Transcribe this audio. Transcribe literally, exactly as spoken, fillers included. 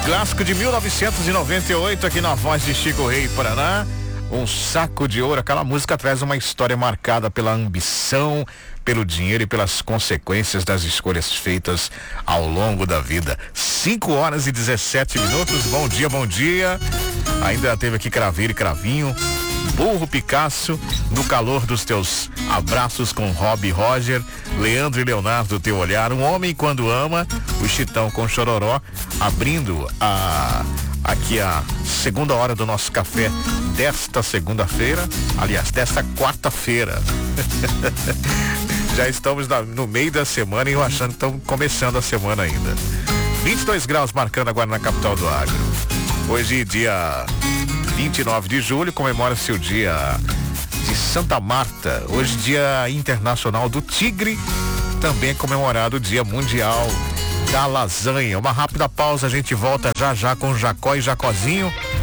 Clássico de mil novecentos e noventa e oito aqui na voz de Chico Rei Paraná. Um saco de ouro. Aquela música traz uma história marcada pela ambição, pelo dinheiro e pelas consequências das escolhas feitas ao longo da vida. cinco horas e dezessete minutos. Bom dia, bom dia. Ainda teve aqui Craveiro e Cravinho. Burro Picasso, no calor dos teus abraços com Rob e Roger, Leandro e Leonardo, teu olhar, um homem quando ama, o Chitão com Chororó, abrindo a aqui a segunda hora do nosso café desta segunda-feira, aliás, desta quarta-feira. Já estamos na, no meio da semana e eu achando que estamos começando a semana ainda. vinte e dois graus marcando agora na capital do agro. Hoje, dia vinte e nove de julho, comemora-se o dia de Santa Marta. Hoje, dia internacional do tigre. Também é comemorado o dia mundial da lasanha. Uma rápida pausa, a gente volta já já com Jacó e Jacozinho.